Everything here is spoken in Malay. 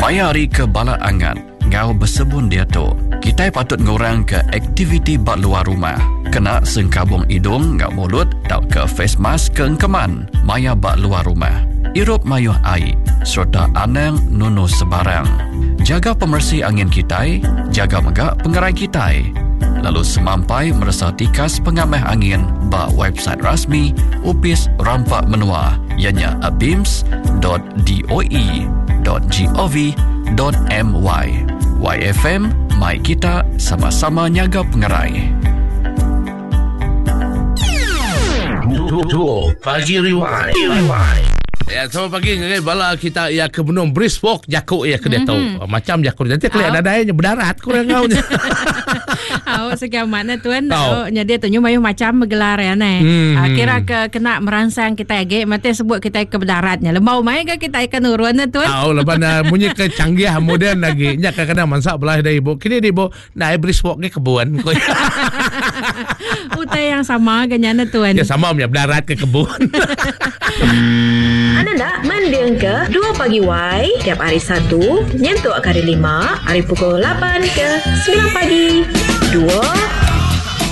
Mayari ke bala angan, ngau bersebun dia tu. Kita patut ngurang ke aktiviti bak luar rumah. Kena sengkabung hidung ngau mulut, tau ke face mask ke engkeman. Maya bak luar rumah. Irup mayuh air, serta anang nunu sebarang. Jaga pemersih angin kita, jaga megak pengerai kita. Lalu semampai merasa tikas pengamah angin bak website rasmi Upis Rampak Menua, ianya abims.doe.gov.my. YFM, mai kita sama-sama nyaga pengerai. Pagi Rewind. Ya, selamat pagi ngai bala kita ya ke benung brisk walk jakuk ya ke dia tahu. Macam jakuk nanti kelihatan adanya berdarat kurang ngau. Sekian makna tuan nya dia tunjuk mayuh macam bergelar ya ne. Kira ke kena merangsang kita age mate sebut kita ke berdaratnya. Lembau mai ke kita ikan urun tuan. Lepas munyi ke canggih moden lagi. Nya kadang mansak belah dari ibu. Kini di ibu naik brisk walk ke kebun. Utai yang sama ganyana tuan. Ya sama punya berdarat ke kebun. Anda nak mendeng ke 2 pagi Y tiap hari Sabtu nyentuk ke hari 5 hari pukul 8 ke 9 pagi 2